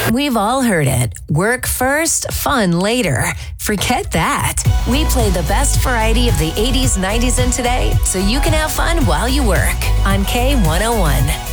We've all heard it. Work first, fun later. Forget that. We play the best variety of the 80s, 90s, and today so you can have fun while you work on K101.